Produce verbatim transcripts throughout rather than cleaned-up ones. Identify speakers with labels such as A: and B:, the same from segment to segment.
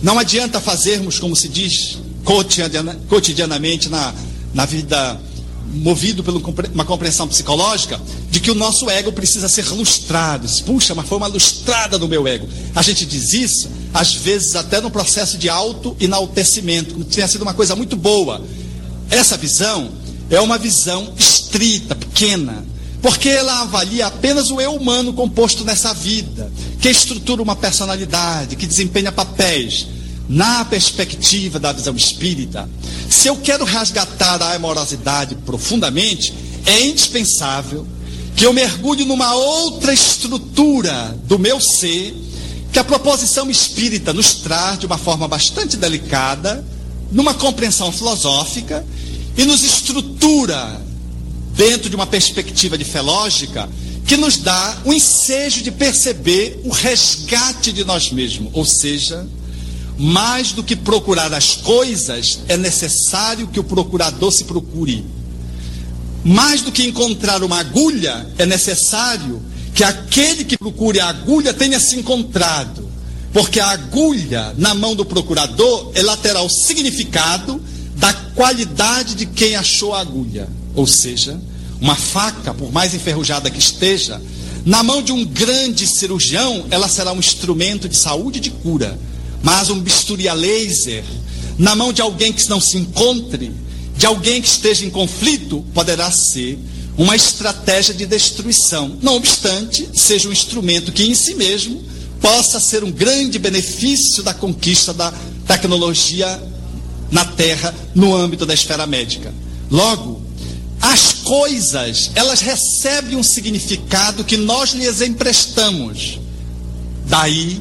A: Não adianta fazermos, como se diz cotidiana, cotidianamente na, na vida, movido por uma compreensão psicológica, de que o nosso ego precisa ser lustrado. Puxa, mas foi uma lustrada no meu ego. A gente diz isso, às vezes até no processo de auto-enaltecimento, como se tenha sido uma coisa muito boa. Essa visão é uma visão estrita, pequena, porque ela avalia apenas o eu humano composto nessa vida, que estrutura uma personalidade, que desempenha papéis. Na perspectiva da visão espírita, se eu quero resgatar a amorosidade profundamente, é indispensável que eu mergulhe numa outra estrutura do meu ser, que a proposição espírita nos traz de uma forma bastante delicada, numa compreensão filosófica, e nos estrutura dentro de uma perspectiva de fé lógica, que nos dá o ensejo de perceber o resgate de nós mesmos. Ou seja, mais do que procurar as coisas, é necessário que o procurador se procure. Mais do que encontrar uma agulha, é necessário que aquele que procure a agulha tenha se encontrado. Porque a agulha na mão do procurador, ela terá o significado da qualidade de quem achou a agulha. Ou seja, uma faca, por mais enferrujada que esteja, na mão de um grande cirurgião, ela será um instrumento de saúde e de cura. Mas um bisturi a laser, na mão de alguém que não se encontre, de alguém que esteja em conflito, poderá ser uma estratégia de destruição. Não obstante, seja um instrumento que em si mesmo possa ser um grande benefício da conquista da tecnologia na Terra, no âmbito da esfera médica. Logo, as coisas, elas recebem um significado que nós lhes emprestamos. Daí,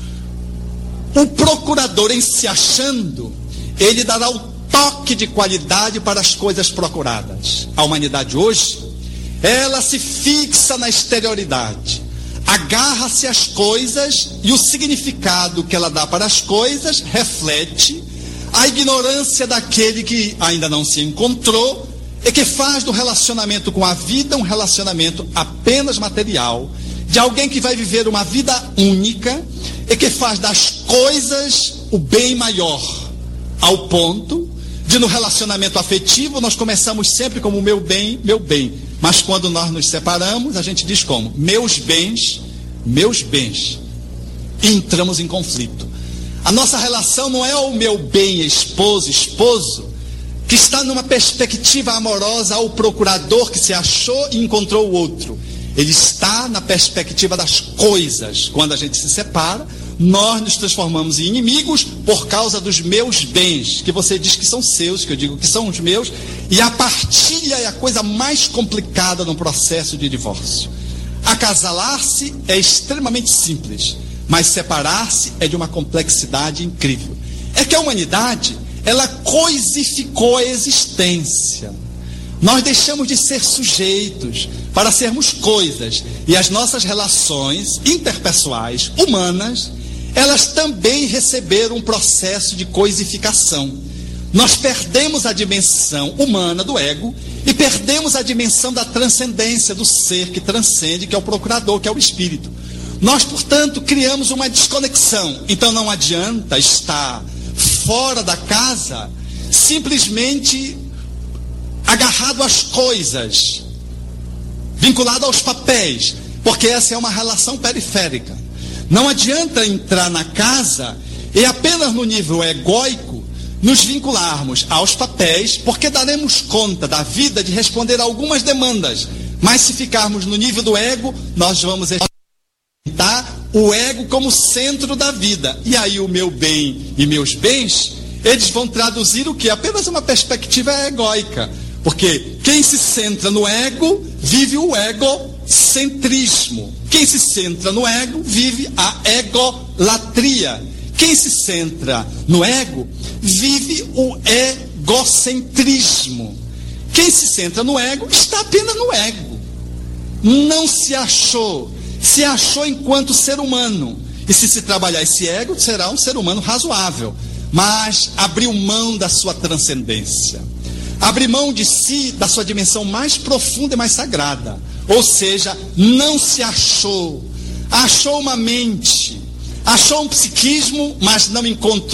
A: o procurador, em se achando, ele dará o toque de qualidade para as coisas procuradas. A humanidade hoje, ela se fixa na exterioridade, agarra-se às coisas, e o significado que ela dá para as coisas reflete a ignorância daquele que ainda não se encontrou e que faz do relacionamento com a vida um relacionamento apenas material, de alguém que vai viver uma vida única e que faz das coisas o bem maior, ao ponto de no relacionamento afetivo nós começamos sempre como meu bem, meu bem, mas quando nós nos separamos a gente diz como? Meus bens, meus bens. E entramos em conflito. A nossa relação não é o meu bem esposo, esposo, que está numa perspectiva amorosa ao procurador que se achou e encontrou o outro. Ele está na perspectiva das coisas. Quando a gente se separa, nós nos transformamos em inimigos por causa dos meus bens, que você diz que são seus, que eu digo que são os meus, e a partilha é a coisa mais complicada no processo de divórcio. Acasalar-se é extremamente simples, mas separar-se é de uma complexidade incrível. É que a humanidade, ela coisificou a existência. Nós deixamos de ser sujeitos para sermos coisas, e as nossas relações interpessoais, humanas, elas também receberam um processo de coisificação. Nós perdemos a dimensão humana do ego e perdemos a dimensão da transcendência do ser que transcende, que é o procurador, que é o espírito. Nós, portanto, criamos uma desconexão. Então não adianta estar fora da casa simplesmente agarrado às coisas, vinculado aos papéis, porque essa é uma relação periférica. Não adianta entrar na casa e apenas no nível egóico nos vincularmos aos papéis, porque daremos conta da vida de responder a algumas demandas, mas se ficarmos no nível do ego, nós vamos experimentar o ego como centro da vida, e aí o meu bem e meus bens, eles vão traduzir o que? Apenas uma perspectiva egóica. Porque quem se centra no ego, vive o egocentrismo. Quem se centra no ego, vive a egolatria. Quem se centra no ego, vive o egocentrismo. Quem se centra no ego, está apenas no ego. Não se achou. Se achou enquanto ser humano. E se se trabalhar esse ego, será um ser humano razoável. Mas abriu mão da sua transcendência. Abre mão de si, da sua dimensão mais profunda e mais sagrada. Ou seja, não se achou. Achou uma mente, achou um psiquismo, mas não encontrou